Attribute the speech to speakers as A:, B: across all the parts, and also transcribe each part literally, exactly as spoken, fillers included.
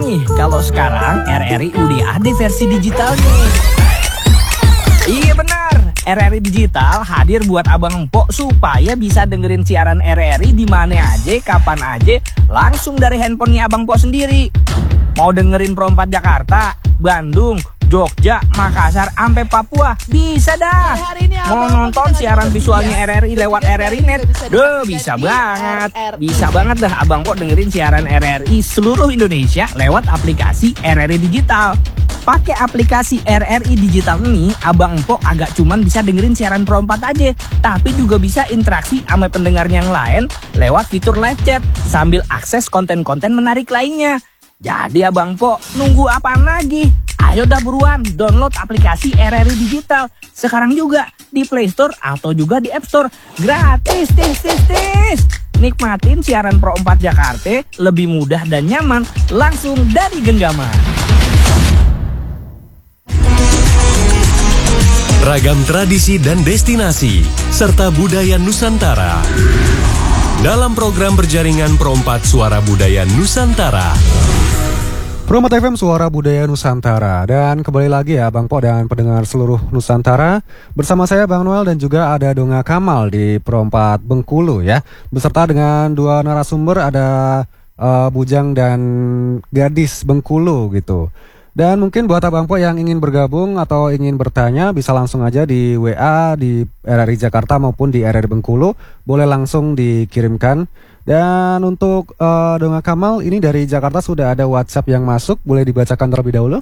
A: nih kalau sekarang R R I udah ada versi digitalnya. Iya benar, R R I Digital hadir buat abang empok supaya bisa dengerin siaran R R I di mana aja, kapan aja, langsung dari handphonenya abang empok sendiri. Mau dengerin Pro empat Jakarta, Bandung, Jogja, Makassar, sampai Papua, bisa dah. Mau nonton siaran visualnya R R I lewat R R I Net, duh bisa banget. Bisa banget dah abang empok dengerin siaran R R I seluruh Indonesia lewat aplikasi R R I Digital. Pakai aplikasi R R I Digital ini, abang empok agak cuman bisa dengerin siaran Pro empat aja, tapi juga bisa interaksi sama pendengar yang lain lewat fitur live chat sambil akses konten-konten menarik lainnya. Jadi abang empok nunggu apaan lagi? Ayo dah buruan download aplikasi R R I Digital sekarang juga di Play Store atau juga di App Store. Gratis, tis, tis, tis. Nikmatin siaran Pro empat Jakarta lebih mudah dan nyaman langsung dari genggaman.
B: Ragam tradisi dan destinasi serta budaya Nusantara dalam program berjaringan Pro empat Suara Budaya Nusantara.
C: Pro empat F M Suara Budaya Nusantara. Dan kembali lagi ya Bang Po dan pendengar seluruh Nusantara. Bersama saya Bang Noel dan juga ada Donga Kamal di Pro empat Bengkulu ya. Beserta dengan dua narasumber, ada uh, Bujang dan Gadis Bengkulu gitu. Dan mungkin buat Abang Po yang ingin bergabung atau ingin bertanya, bisa langsung aja di W A di R R I Jakarta maupun di R R I Bengkulu. Boleh langsung dikirimkan. Dan untuk uh, Donga Kamal, ini dari Jakarta sudah ada WhatsApp yang masuk. Boleh dibacakan terlebih dahulu?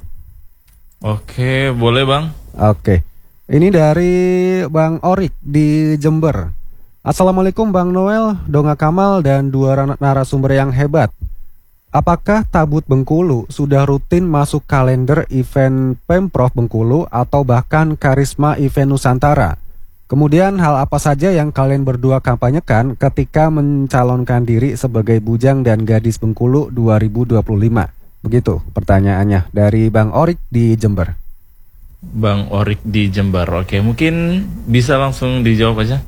D: Oke, boleh Bang.
C: Oke, ini dari Bang Orik di Jember. Assalamualaikum Bang Noel, Donga Kamal, dan dua narasumber yang hebat. Apakah Tabut Bengkulu sudah rutin masuk kalender event Pemprov Bengkulu atau bahkan Karisma Event Nusantara? Kemudian hal apa saja yang kalian berdua kampanyekan ketika mencalonkan diri sebagai Bujang dan Gadis Bengkulu dua ribu dua puluh lima? Begitu pertanyaannya dari Bang Orik di Jember.
D: Bang Orik di Jember, oke, mungkin bisa langsung dijawab aja.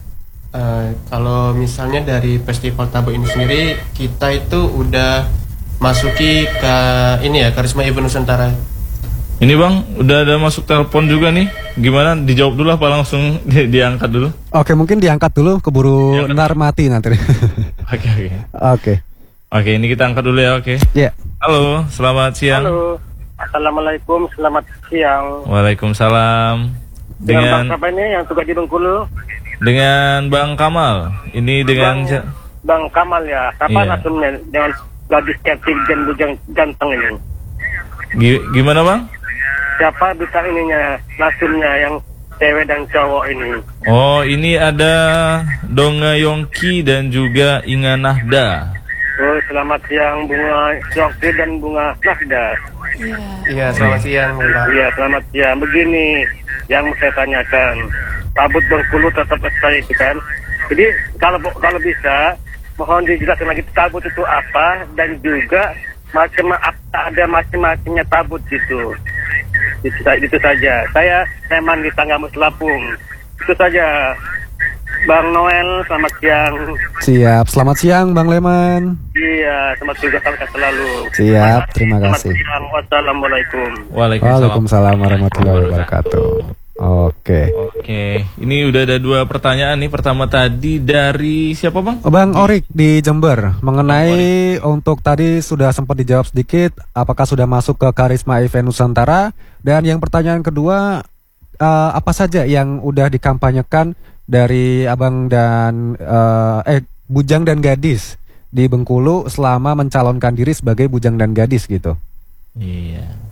E: Uh, kalau misalnya dari Festival Tabut ini sendiri, kita itu udah masuki ke ini ya, Karisma Event Nusantara.
D: Ini Bang, udah ada masuk telepon juga nih. Gimana, dijawab dulu apa langsung di diangkat dulu?
C: Oke, mungkin diangkat dulu, keburu nar mati nanti.
D: Oke, oke.
C: Oke.
D: Oke, ini kita angkat dulu ya, oke.
C: Iya. Yeah.
D: Halo, selamat siang.
F: Halo, Assalamualaikum, selamat siang.
D: Waalaikumsalam.
F: Dengan, dengan siapa ini yang tugas di Bengkulu?
D: Dengan Bang Kamal. Ini dengan
F: Bang, Bang Kamal ya. Kapan
D: iya.
F: Asumnya dengan gadis cantik dan bujang ganteng ini?
D: G gimana Bang?
F: Siapa bintang ininya, nasumnya yang cewek dan cowok ini?
D: Oh, ini ada Donga Yongki dan juga Inga Nahda.
F: Oh, selamat siang Bunga Yongki dan Bunga Nahda.
E: Iya, iya selamat siang Mbak.
F: Iya, selamat siang. Begini yang saya tanyakan. Tabut Bengkulu tetap stay kan. Jadi kalau kalau bisa mohon dijelaskan lagi tabut itu apa dan juga macam ada macam-macamnya tabut gitu. Itu, itu saja. Saya memang di Tangga Muslapung. Itu saja. Bang Noel, selamat siang.
C: Siap, selamat siang Bang Leman.
F: Iya, selamat juga sampai selalu.
C: Siap, terima kasih.
F: Selamat siang. Wassalamualaikum.
C: Waalaikumsalam warahmatullahi wabarakatuh. Oke.
D: Oke, ini udah ada dua pertanyaan nih. Pertama tadi dari siapa Bang?
C: Bang Orik di Jember. Mengenai untuk tadi sudah sempat dijawab sedikit, apakah sudah masuk ke Karisma Event Nusantara? Dan yang pertanyaan kedua, uh, apa saja yang udah dikampanyekan dari Abang dan uh, eh Bujang dan Gadis di Bengkulu selama mencalonkan diri sebagai Bujang dan Gadis gitu?
D: Iya.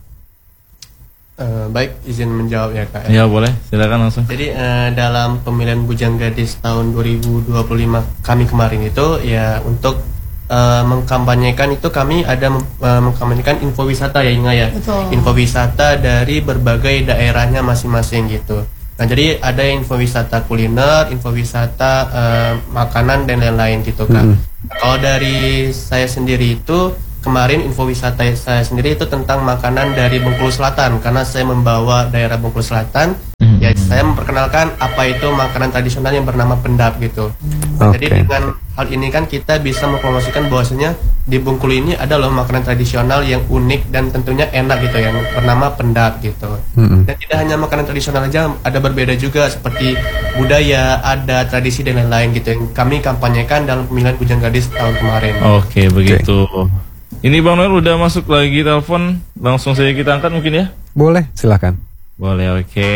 E: Uh, baik, izin menjawab ya Kak.
D: Ya boleh, silakan langsung.
E: Jadi uh, dalam pemilihan Bujang Gadis tahun dua ribu dua puluh lima kami kemarin itu ya untuk uh, mengkampanyekan itu kami ada uh, mengkampanyekan info wisata ya Inga ya.
G: Betul.
E: Info wisata dari berbagai daerahnya masing-masing gitu. Nah jadi ada info wisata kuliner, info wisata uh, makanan dan lain-lain gitu kan. Mm-hmm. Kalau dari saya sendiri itu kemarin info wisata saya sendiri itu tentang makanan dari Bengkulu Selatan karena saya membawa daerah Bengkulu Selatan, mm-hmm. Ya saya memperkenalkan apa itu makanan tradisional yang bernama pendap gitu. Nah,
C: Oke.
E: Jadi dengan hal ini kan kita bisa mempromosikan bahwasanya di Bengkulu ini ada loh makanan tradisional yang unik dan tentunya enak gitu yang bernama pendap gitu.
C: Mm-mm.
E: Dan tidak hanya makanan tradisional aja, ada berbeda juga seperti budaya, adat, tradisi dan lain-lain gitu yang kami kampanyekan dalam pemilihan Bujang Gadis tahun kemarin.
D: Oke, begitu. Ini Bang Noel udah masuk lagi telepon, langsung saja kita angkat mungkin ya?
C: Boleh, silakan.
D: Boleh, oke.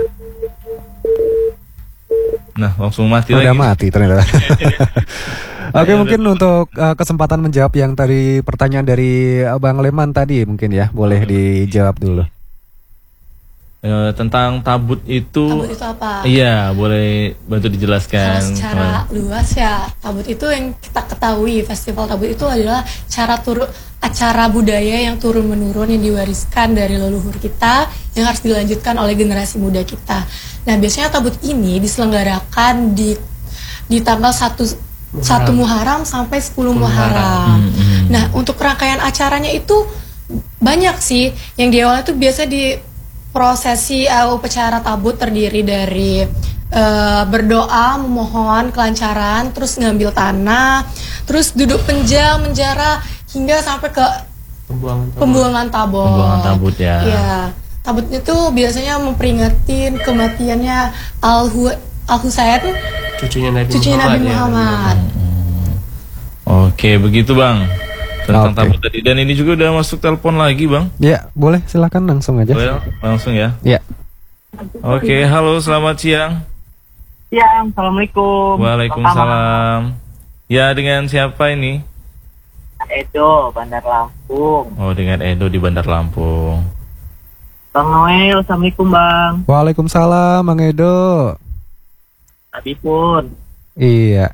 D: Nah, langsung mati
C: Udah
D: lagi.
C: mati ternyata. Oke, mungkin untuk uh, kesempatan menjawab yang tadi pertanyaan dari Bang Leman tadi mungkin ya, boleh dijawab dulu.
D: Eh, tentang tabut itu.
G: Tabut itu apa?
D: Iya, boleh bantu dijelaskan.
G: Kalau secara luas ya, tabut itu yang kita ketahui, festival tabut itu adalah cara turun acara budaya yang turun menurun yang diwariskan dari leluhur kita yang harus dilanjutkan oleh generasi muda kita. Nah, biasanya tabut ini diselenggarakan di di tanggal satu satu Muharram sampai sepuluh Muharram.
D: Hmm, hmm.
G: Nah, untuk rangkaian acaranya itu banyak sih. Yang di awal itu biasa di prosesi uh, upacara tabut terdiri dari uh, berdoa, memohon kelancaran, terus ngambil tanah, terus duduk penjam, menjara hingga sampai ke
E: Pembuangan tabut.
G: pembuangan tabut.
D: Pembuangan tabut, ya.
G: Iya. Tabut itu biasanya memperingatin kematiannya Al Husain,
E: Cucunya Nabi
G: cucunya
E: Muhammad.
G: Nabi
E: ya.
G: Muhammad.
D: Oke, begitu Bang. Tentang
C: Oke.
D: tabut tadi. Dan ini juga udah masuk telepon lagi Bang.
C: Ya, boleh silakan langsung aja.
D: Boleh langsung ya.
C: Ya.
D: Oke, halo selamat siang.
H: Ya, assalamualaikum.
D: Waalaikumsalam. Ya, dengan siapa ini?
H: Edo, Bandar Lampung.
D: Oh, dengan Edo di Bandar Lampung.
H: Bang Noel, assalamualaikum bang.
C: Waalaikumsalam, Bang Edo.
H: Tadi pun.
C: Iya.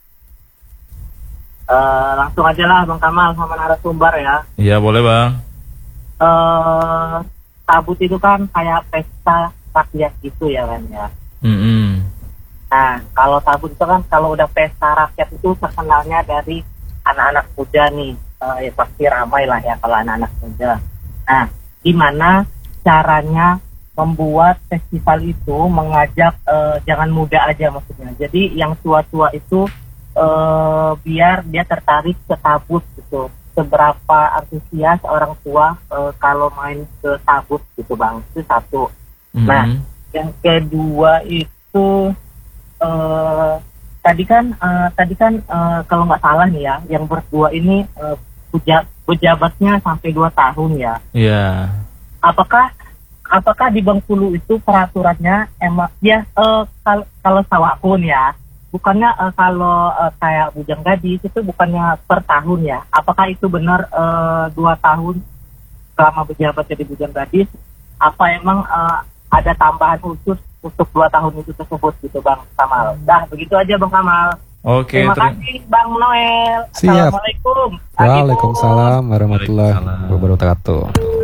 H: Eh, langsung aja lah Bang Kamal sama narasumber ya.
D: Iya, boleh Bang.
H: Eh, tabut itu kan kayak pesta rakyat gitu ya kan ya.
D: Mm-mm.
H: Nah, kalau tabut itu kan kalau udah pesta rakyat itu terkenalnya dari anak-anak muda nih. Eh, ya pasti ramai lah ya kalau anak-anak muda. Nah, gimana caranya membuat festival itu mengajak eh, jangan muda aja maksudnya. Jadi yang tua-tua itu eh, biar dia tertarik ke tabut gitu. Seberapa antusias orang tua eh, kalau main ke tabut gitu bang. Itu satu.
D: Mm-mm.
H: Nah, yang kedua itu eh, tadi kan eh, tadi kan eh, kalau nggak salah nih ya, yang berdua ini eh, puja- pejabatnya sampai dua tahun ya.
D: Iya.
H: Apakah apakah di Bengkulu itu peraturannya emang ya eh, kalau kalau tahu aku nih ya, bukannya eh, kalau eh, kayak Bujang Gadis itu bukannya per tahun ya? Apakah itu benar eh, dua tahun selama berjabat jadi Bujang Gadis? Apa emang eh, ada tambahan khusus untuk dua tahun itu tersebut gitu Bang Kamal? Dah begitu aja Bang Kamal.
D: Oke,
H: Terima
D: ter-
H: kasih Bang Noel.
C: Siap.
H: Assalamualaikum.
C: Waalaikumsalam warahmatullahi
D: Waalaikumsalam.
C: wabarakatuh.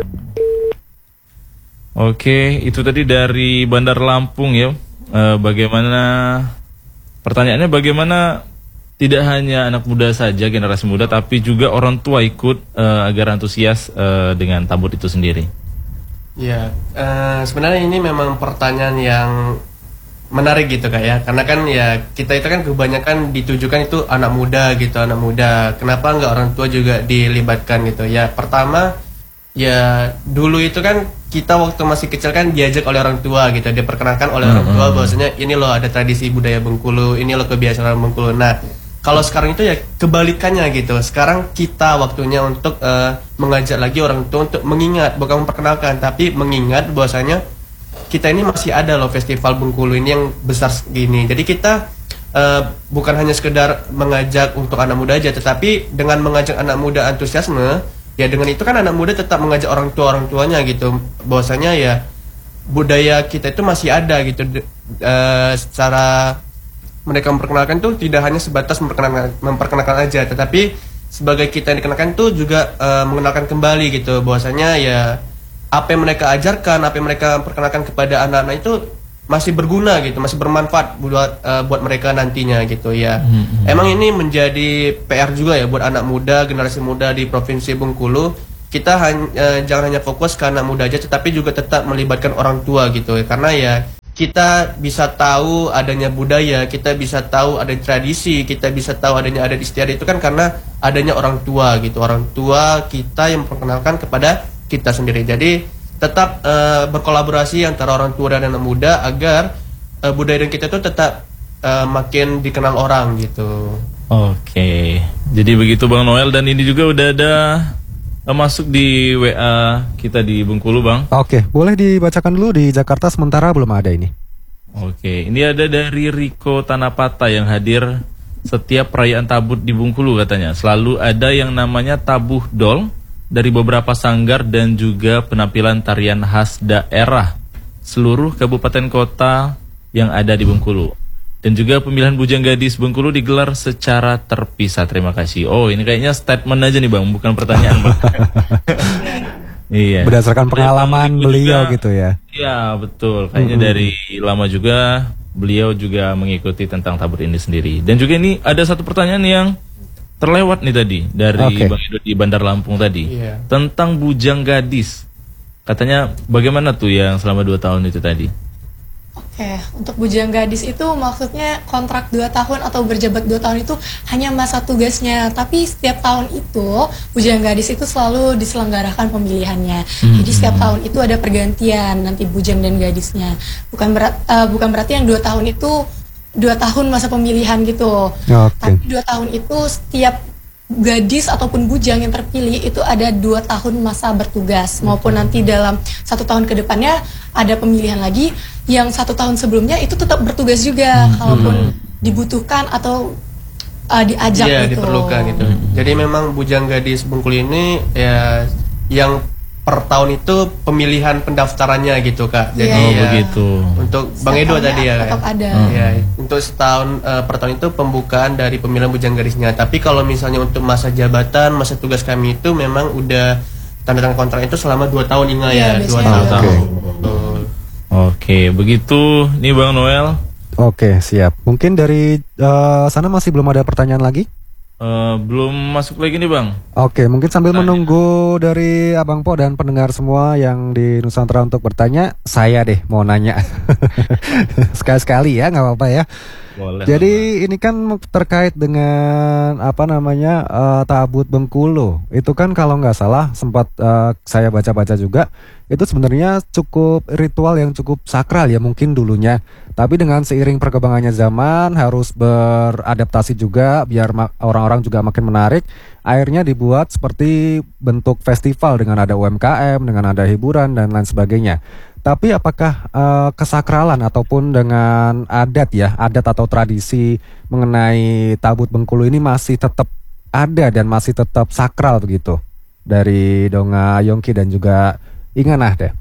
D: Oke, itu tadi dari Bandar Lampung ya. Eh, bagaimana pertanyaannya bagaimana tidak hanya anak muda saja, generasi muda, tapi juga orang tua ikut eh, agar antusias eh, dengan tabut itu sendiri.
E: Ya, eh, sebenarnya ini memang pertanyaan yang menarik gitu kak ya, karena kan ya kita itu kan kebanyakan ditujukan itu anak muda gitu, anak muda. Kenapa nggak orang tua juga dilibatkan gitu? Ya pertama, ya dulu itu kan kita waktu masih kecil kan diajak oleh orang tua gitu, diperkenalkan oleh orang tua bahwasanya ini loh ada tradisi budaya Bengkulu, ini loh kebiasaan Bengkulu. Nah, kalau sekarang itu ya kebalikannya gitu. Sekarang kita waktunya untuk eh, mengajak lagi orang tua untuk mengingat, bukan memperkenalkan, tapi mengingat bahwasanya kita ini masih ada loh festival Bengkulu ini yang besar gini. Jadi kita uh, bukan hanya sekedar mengajak untuk anak muda aja, tetapi dengan mengajak anak muda antusiasme, ya dengan itu kan anak muda tetap mengajak orang tua orang tuanya gitu. Bahwasanya ya budaya kita itu masih ada gitu. Uh, secara mereka memperkenalkan tuh tidak hanya sebatas memperkenalkan, memperkenalkan aja, tetapi sebagai kita yang dikenalkan tuh juga uh, mengenalkan kembali gitu. Bahwasanya ya apa yang mereka ajarkan, apa yang mereka perkenalkan kepada anak-anak itu masih berguna gitu, masih bermanfaat buat uh, buat mereka nantinya gitu ya. Mm-hmm. Emang ini menjadi P R juga ya buat anak muda, generasi muda di Provinsi Bengkulu. Kita hanya, uh, jangan hanya fokus ke anak muda aja, tetapi juga tetap melibatkan orang tua gitu. Karena ya kita bisa tahu adanya budaya, kita bisa tahu ada tradisi, kita bisa tahu adanya adat istiadat itu kan karena adanya orang tua gitu. Orang tua kita yang memperkenalkan kepada kita sendiri. Jadi tetap uh, berkolaborasi antara orang tua dan anak muda agar uh, budaya dan kita itu tetap uh, makin dikenal orang gitu.
D: Oke, jadi begitu Bang Noel, dan ini juga udah ada uh, masuk di W A kita di Bengkulu, Bang.
C: Oke, boleh dibacakan dulu. Di Jakarta sementara belum ada ini.
D: Oke, ini ada dari Riko Tanapata yang hadir setiap perayaan Tabut di Bengkulu katanya. Selalu ada yang namanya tabuh dol dari beberapa sanggar dan juga penampilan tarian khas daerah seluruh kabupaten kota yang ada di Bengkulu. Dan juga pemilihan Bujang Gadis Bengkulu digelar secara terpisah. Terima kasih. Oh, ini kayaknya statement aja nih Bang, bukan pertanyaan Bang. Iya.
C: Berdasarkan pengalaman beliau
D: juga,
C: gitu ya.
D: Iya, betul. Kayaknya
C: Mm-hmm.
D: dari lama juga beliau juga mengikuti tentang Tabut ini sendiri. Dan juga ini ada satu pertanyaan yang terlewat nih tadi dari
C: Oke.
D: Bang Edo di Bandar Lampung tadi.
E: Iya.
D: Tentang Bujang Gadis. Katanya bagaimana tuh yang selama dua tahun itu tadi?
G: Oke, untuk Bujang Gadis itu maksudnya kontrak dua tahun atau berjabat dua tahun itu hanya masa tugasnya. Tapi setiap tahun itu Bujang Gadis itu selalu diselenggarakan pemilihannya.
D: Hmm.
G: Jadi setiap tahun itu ada pergantian nanti Bujang dan Gadisnya. Bukan berat, eh, bukan berarti yang dua tahun itu dua tahun masa pemilihan gitu.
C: Oke.
G: Tapi dua tahun itu setiap gadis ataupun bujang yang terpilih itu ada dua tahun masa bertugas, maupun nanti dalam satu tahun ke depannya ada pemilihan lagi yang satu tahun sebelumnya itu tetap bertugas juga kalaupun dibutuhkan atau uh, diajak
E: Iya,
G: gitu.
E: diperlukan gitu. Jadi memang Bujang Gadis Bengkulu ini ya yang per tahun itu pemilihan pendaftarannya gitu Kak. Jadi
G: Iya.
D: Oh,
E: ya,
D: begitu.
E: untuk Bang
G: Setiap
E: Edo
G: tahunnya
E: tadi ya.
G: tetap
E: Kak?
G: ada.
E: Ya, untuk setahun eh, per tahun itu pembukaan dari pemilihan Bujang Gadisnya. Tapi kalau misalnya untuk masa jabatan, masa tugas kami itu memang udah tanda tangan kontrak itu selama dua tahun ingat
G: Iya,
E: ya, dua
G: biasanya
E: tahun.
G: dua
C: tahun.
E: Betul.
D: Oke, begitu nih Bang Noel.
C: Oke, siap. Mungkin dari eh, sana masih belum ada pertanyaan lagi?
D: Eh, belum masuk lagi nih Bang.
C: Oke, mungkin sambil
D: Tanya.
C: menunggu dari Abang Po dan pendengar semua yang di Nusantara untuk bertanya, saya deh mau nanya. Sekali-sekali ya, nggak apa-apa ya.
D: Boleh.
C: Jadi ini kan terkait dengan apa namanya eh, Tabut Bengkulu. Itu kan kalau nggak salah sempat eh, saya baca-baca juga, itu sebenarnya cukup ritual yang cukup sakral ya mungkin dulunya. Tapi dengan seiring perkembangannya zaman harus beradaptasi juga biar ma- orang-orang juga makin menarik. Akhirnya dibuat seperti bentuk festival dengan ada U M K M, dengan ada hiburan dan lain sebagainya. Tapi apakah eh, kesakralan ataupun dengan adat ya, adat atau tradisi mengenai Tabut Bengkulu ini masih tetap ada dan masih tetap sakral begitu? Dari Donga Yongki dan juga Inganah deh.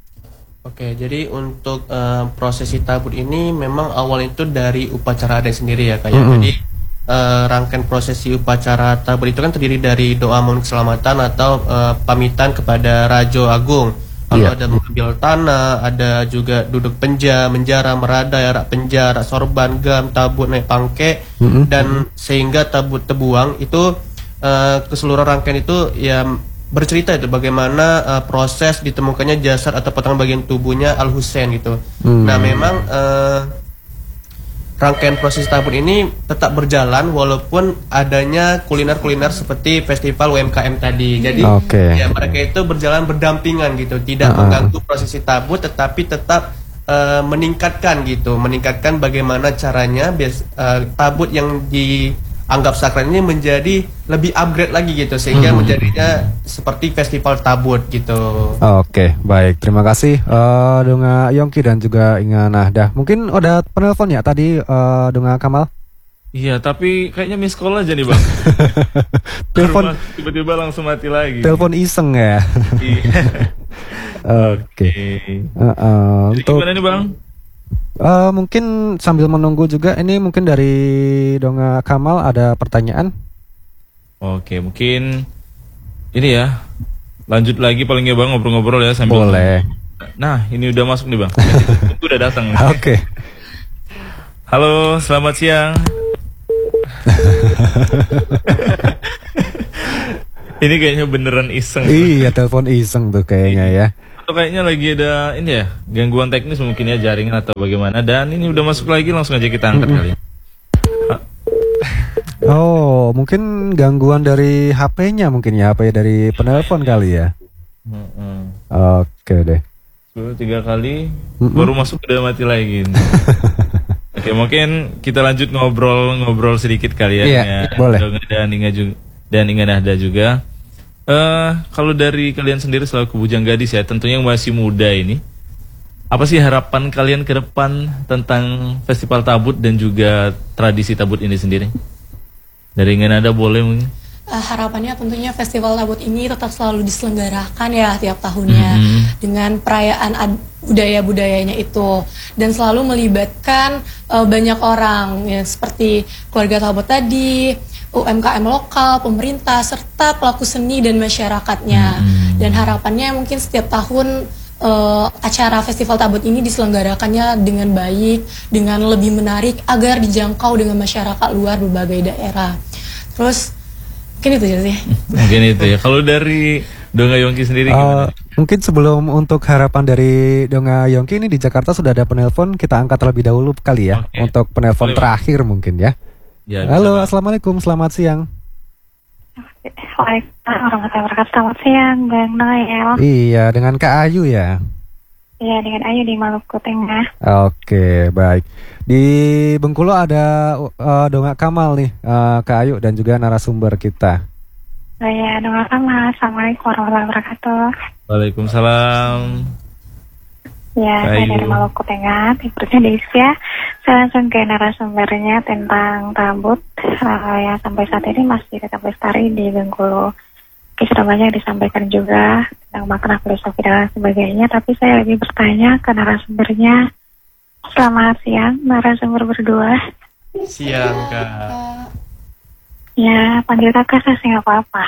E: Oke, jadi untuk eh, prosesi tabut ini memang awal itu dari upacara adat sendiri ya kayak.
C: Mm-mm.
E: Jadi eh, rangkaian prosesi upacara tabut itu kan terdiri dari doa mohon keselamatan atau eh, pamitan kepada Rajo Agung. Lalu
C: Iya.
E: ada mengambil tanah, ada juga duduk penja, menjara, meradai, arak penjara, sorban, gam, tabut, naik pangke,
C: Mm-mm.
E: dan sehingga tabut tebuang itu eh, keseluruhan rangkaian itu ya bercerita itu bagaimana uh, proses ditemukannya jasad atau potongan bagian tubuhnya Al Husain gitu.
C: Hmm.
E: Nah memang uh, rangkaian proses tabut ini tetap berjalan walaupun adanya kuliner-kuliner seperti festival U M K M tadi. Jadi
C: Oke.
E: ya mereka itu berjalan berdampingan gitu, tidak
C: Uh-uh.
E: mengganggu prosesi tabut tetapi tetap uh, meningkatkan gitu, meningkatkan bagaimana caranya bias, uh, tabut yang dianggap sakral ini menjadi lebih upgrade lagi gitu sehingga
C: Hmm.
E: menjadinya seperti festival tabut gitu.
C: Oke, baik. Terima kasih eh, Donga Yongki dan juga Inganah dah. Mungkin ada penelpon ya tadi eh, Donga Kamal.
D: Iya, tapi kayaknya miss call aja nih Bang.
C: Telepon
D: Baru tiba-tiba langsung mati lagi.
C: telepon iseng ya.
D: Iya.
C: Oke. Eh, eh,
D: Jadi
C: untuk
D: gimana nih Bang?
C: eh, mungkin sambil menunggu juga ini mungkin dari Donga Kamal ada pertanyaan.
D: Oke, mungkin ini ya. Lanjut lagi paling nggak Bang ngobrol-ngobrol ya sambil.
C: Boleh.
D: Nah, ini udah masuk nih Bang. Itu udah datang.
C: Oke.
D: Halo, selamat siang. Ini kayaknya beneran iseng.
C: Iya, telepon iseng tuh kayaknya ya.
D: atau kayaknya lagi ada ini ya gangguan teknis mungkin ya jaringan atau bagaimana. Dan ini udah masuk lagi, langsung aja kita angkat kali.
C: Oh, mungkin gangguan dari H P-nya mungkin ya, H P dari penelpon kali ya.
D: Mm-mm.
C: Oke deh.
D: Dulu tiga kali
C: Mm-mm.
D: baru masuk udah mati lagi. Oke, mungkin kita lanjut ngobrol-ngobrol sedikit kali ya.
C: Iya,
D: dengan
C: boleh.
D: Donga dan Inga juga dan Inga Nahda juga. Eh, kalau dari kalian sendiri selaku bujang gadis ya, tentunya yang masih muda ini, apa sih harapan kalian ke depan tentang Festival Tabut dan juga tradisi Tabut ini sendiri? Dari Inga Nahda boleh mungkin?
G: Uh, harapannya tentunya Festival Tabut ini tetap selalu diselenggarakan ya tiap tahunnya
D: Mhm.
G: dengan perayaan ad- budaya-budayanya itu, dan selalu melibatkan uh, banyak orang ya, seperti keluarga Tabut tadi, U M K M lokal, pemerintah, serta pelaku seni dan masyarakatnya. Dan harapannya mungkin setiap tahun uh, acara Festival Tabut ini diselenggarakannya dengan baik, dengan lebih menarik agar dijangkau dengan masyarakat luar berbagai daerah. Terus mungkin itu aja sih.
D: Mungkin itu ya. Kalau dari Donga Yongki sendiri
C: Uh,
D: gimana?
C: mungkin sebelum untuk harapan dari Donga Yongki ini di Jakarta sudah ada penelpon, kita angkat terlebih dahulu kali ya.
D: Oke.
C: Untuk penelpon
D: Boleh,
C: terakhir mungkin ya.
D: Ya, bisa,
C: Halo,
D: Bang.
C: assalamualaikum, selamat siang.
I: Waalaikumsalam warahmatullahi wabarakatuh. Selamat siang, Bang Noel.
C: Iya, dengan Kak Ayu ya.
I: Iya, dengan Ayu di Maluku Tengah.
C: Oke, baik. Di Bengkulu ada uh, Donga Kamal nih, uh, Kak Ayu dan juga narasumber kita.
I: Saya doakan Mas. Assalamualaikum warahmatullahi wabarakatuh.
D: Waalaikumsalam.
I: Ya,
D: Kak
I: saya
D: Ayu.
I: dari Maluku Tengah, timurnya Desya. Saya langsung ke narasumbernya tentang Tabut. Uh, ya, sampai saat ini masih tetap lestari di Bengkulu. Oke, sudah banyak disampaikan juga tentang makna filosofi dan sebagainya. Tapi saya lebih bertanya ke narasumbernya. Selamat siang, narasumber berdua.
E: Siang Kak.
G: Uh,
I: Ya, panggil kakak saya sih nggak apa-apa.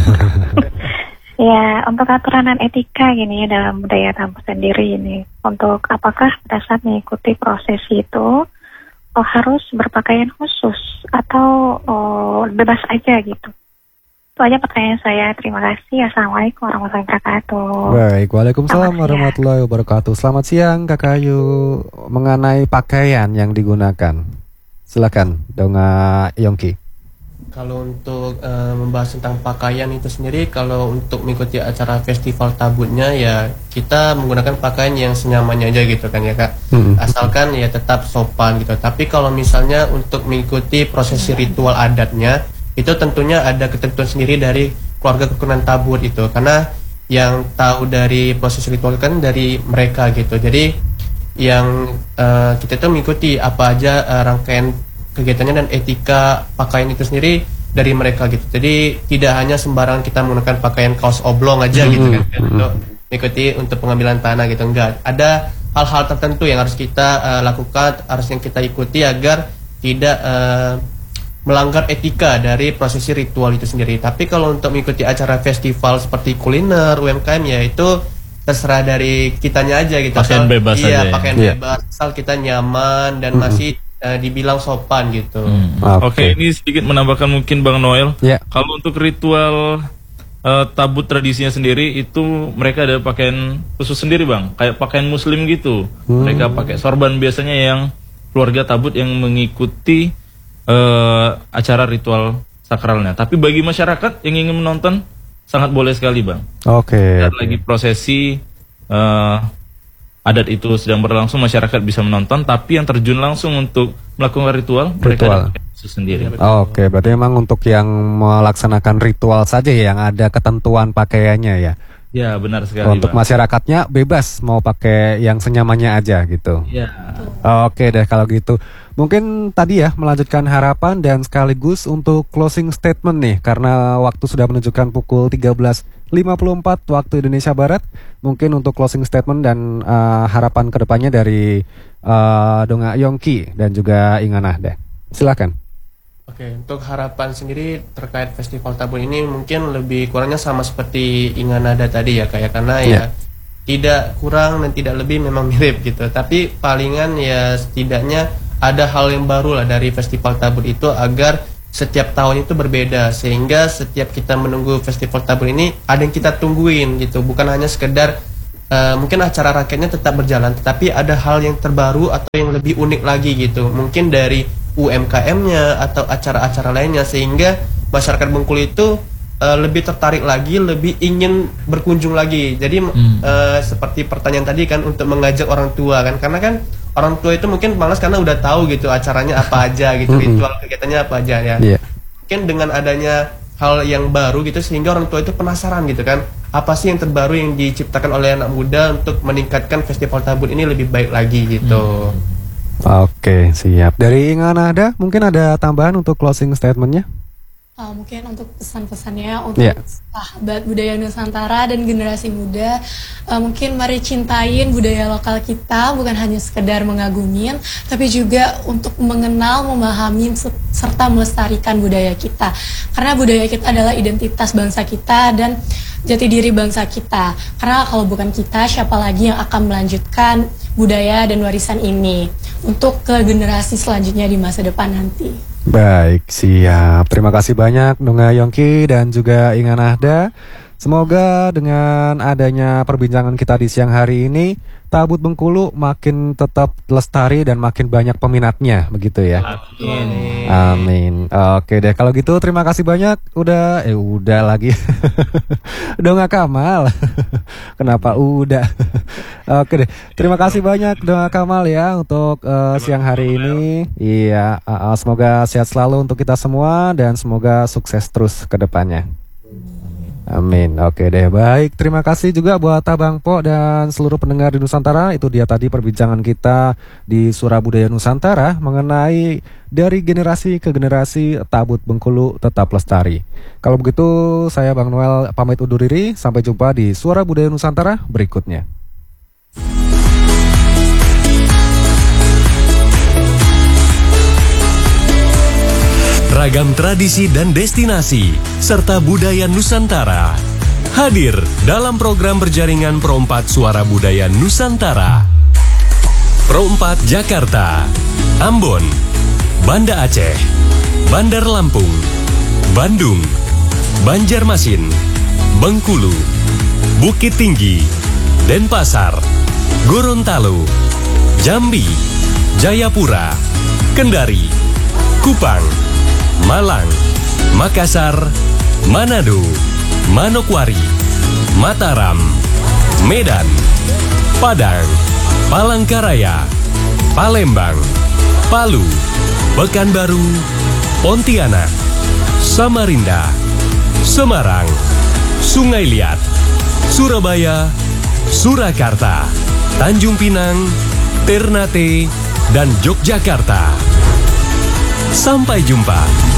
I: Ya, untuk aturan dan etika gini ya dalam budaya Tabut sendiri ini, untuk apakah pada saat mengikuti prosesi itu oh, harus berpakaian khusus atau oh, bebas aja gitu? Itu aja pertanyaan saya. Terima kasih. Assalamualaikum warahmatullahi wabarakatuh.
C: Baik, waalaikumsalam
I: Selamat siang.
C: warahmatullahi wabarakatuh. Selamat siang Kak Ayu. Mengenai pakaian yang digunakan, silakan Donga Yongki.
E: Kalau untuk eh, membahas tentang pakaian itu sendiri, kalau untuk mengikuti acara festival Tabutnya ya kita menggunakan pakaian yang senyamannya aja gitu kan ya Kak.
C: Hmm.
E: Asalkan ya tetap sopan gitu. Tapi kalau misalnya untuk mengikuti prosesi ritual adatnya, itu tentunya ada ketentuan sendiri dari keluarga keturunan Tabut itu, karena yang tahu dari proses ritual kan dari mereka gitu. Jadi yang eh, kita tuh mengikuti apa aja eh, rangkaian kegiatannya dan etika pakaian itu sendiri dari mereka gitu. Jadi tidak hanya sembarangan kita menggunakan pakaian kaos oblong aja gitu kan, kan untuk mengikuti untuk pengambilan tanah gitu, enggak. Ada hal-hal tertentu yang harus kita uh, lakukan, harus yang kita ikuti agar tidak uh, melanggar etika dari prosesi ritual itu sendiri. Tapi kalau untuk mengikuti acara festival seperti kuliner, U M K M ya itu terserah dari kitanya aja gitu.
D: Pakaian
E: Asal-
D: bebas
E: iya,
D: aja ya?
E: pakaian
C: Iya.
E: bebas asal kita nyaman dan masih uh, dibilang sopan gitu.
D: Hmm.
C: Oke.
D: Oke, ini sedikit menambahkan mungkin Bang Noel.
C: Ya.
D: Kalau untuk ritual eh, Tabut tradisinya sendiri itu mereka ada pakaian khusus sendiri Bang, kayak pakaian muslim gitu. Mereka pakai sorban biasanya yang keluarga Tabut yang mengikuti eh, acara ritual sakralnya. Tapi bagi masyarakat yang ingin menonton sangat boleh sekali Bang.
C: Oke.
D: Saat lagi prosesi eh, adat itu sedang berlangsung, masyarakat bisa menonton, tapi yang terjun langsung untuk melakukan ritual, mereka
C: Ritual.
D: ada pakaian khusus sendiri.
C: Oke, berarti memang untuk yang melaksanakan ritual saja ya, yang ada ketentuan pakaiannya ya.
D: Ya, benar sekali
C: Untuk
D: Bang.
C: masyarakatnya bebas mau pakai yang senyamannya aja gitu.
D: Ya.
C: Oke deh kalau gitu. Mungkin tadi ya melanjutkan harapan dan sekaligus untuk closing statement nih, karena waktu sudah menunjukkan pukul tiga belas lima puluh empat waktu Indonesia Barat. Mungkin untuk closing statement dan uh, harapan kedepannya dari uh, Donga Yongki dan juga Inga Nahda. Silakan.
E: Oke, untuk harapan sendiri terkait Festival Tabut ini mungkin lebih kurangnya sama seperti Inga Nada tadi ya kayak, karena ya
C: Iya.
E: tidak kurang dan tidak lebih, memang mirip gitu. Tapi palingan ya setidaknya ada hal yang baru lah dari Festival Tabut itu agar setiap tahun itu berbeda, sehingga setiap kita menunggu Festival Tabut ini ada yang kita tungguin gitu, bukan hanya sekedar uh, mungkin acara rakyatnya tetap berjalan, tetapi ada hal yang terbaru atau yang lebih unik lagi gitu, mungkin dari U M K M-nya atau acara-acara lainnya, sehingga masyarakat Bengkulu itu uh, lebih tertarik lagi, lebih ingin berkunjung lagi. Jadi hmm. uh, seperti pertanyaan tadi kan, untuk mengajak orang tua kan, karena kan orang tua itu mungkin malas karena udah tahu gitu acaranya apa aja gitu, ritual kegiatannya apa aja ya. Yeah. Mungkin dengan adanya hal yang baru gitu, sehingga orang tua itu penasaran gitu kan, apa sih yang terbaru yang diciptakan oleh anak muda untuk meningkatkan Festival Tabut ini lebih baik lagi gitu. Hmm.
C: Oke, siap. Dari Inga Nahda, mungkin ada tambahan untuk closing statementnya?
G: Uh, mungkin untuk pesan-pesannya untuk
C: yeah.
G: sahabat budaya Nusantara dan generasi muda, uh, mungkin mari cintain budaya lokal kita, bukan hanya sekedar mengagumin, tapi juga untuk mengenal, memahami, serta melestarikan budaya kita. Karena budaya kita adalah identitas bangsa kita dan jati diri bangsa kita. Karena kalau bukan kita, siapa lagi yang akan melanjutkan budaya dan warisan ini untuk ke generasi selanjutnya di masa depan nanti.
C: Baik, siap. Terima kasih banyak Nunga Yongki dan juga Inga Nahda. Semoga dengan adanya perbincangan kita di siang hari ini, Tabut Bengkulu makin tetap lestari dan makin banyak peminatnya, begitu ya.
D: Amin.
C: Amin. Oke deh, kalau gitu terima kasih banyak. Udah, eh udah lagi. Donga Kamal. Kenapa udah? Oke deh, terima kasih banyak Donga Kamal ya untuk uh, siang hari ini. Iya, uh, uh, semoga sehat selalu untuk kita semua dan semoga sukses terus ke depannya. Amin. Oke deh, baik. Terima kasih juga buat Abang Po dan seluruh pendengar di Nusantara. Itu dia tadi perbincangan kita di Suara Budaya Nusantara mengenai dari generasi ke generasi Tabut Bengkulu tetap lestari. Kalau begitu, saya Bang Noel pamit undur diri. Sampai jumpa di Suara Budaya Nusantara berikutnya.
B: Ragam tradisi dan destinasi, serta budaya Nusantara hadir dalam program berjaringan Pro empat Suara Budaya Nusantara. Pro empat Jakarta, Ambon, Banda Aceh, Bandar Lampung, Bandung, Banjarmasin, Bengkulu, Bukit Tinggi, Denpasar, Gorontalo, Jambi, Jayapura, Kendari, Kupang, Malang, Makassar, Manado, Manokwari, Mataram, Medan, Padang, Palangkaraya, Palembang, Palu, Pekanbaru, Pontianak, Samarinda, Semarang, Sungai Liat, Surabaya, Surakarta, Tanjung Pinang, Ternate, dan Yogyakarta. Sampai jumpa.